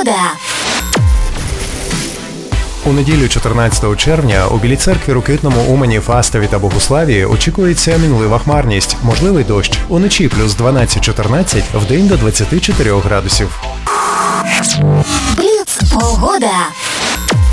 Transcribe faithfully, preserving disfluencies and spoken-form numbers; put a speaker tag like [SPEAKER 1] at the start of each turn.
[SPEAKER 1] погода.
[SPEAKER 2] У неділю чотирнадцятого червня у Білій Церкві, Рокитному, Умані, Фастові та Богуславі очікується мінлива хмарність, можливий дощ. Уночі плюс дванадцять-чотирнадцять, вдень до двадцяти чотирьох градусів.
[SPEAKER 1] Бліц погода.